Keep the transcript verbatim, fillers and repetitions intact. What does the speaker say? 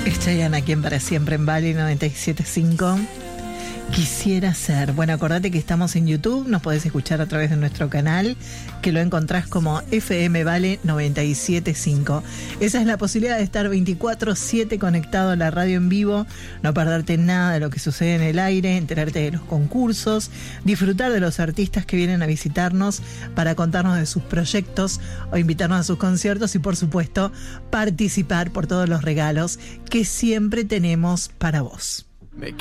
Chayanne aquí en Para Siempre en Vale noventa y siete punto cinco. Quisiera ser. Bueno, acordate que estamos en YouTube, nos podés escuchar a través de nuestro canal, que lo encontrás como F M Vale noventa y siete punto cinco. Esa es la posibilidad de estar veinticuatro siete conectado a la radio en vivo, no perderte nada de lo que sucede en el aire, enterarte de los concursos, disfrutar de los artistas que vienen a visitarnos para contarnos de sus proyectos o invitarnos a sus conciertos y, por supuesto, participar por todos los regalos que siempre tenemos para vos.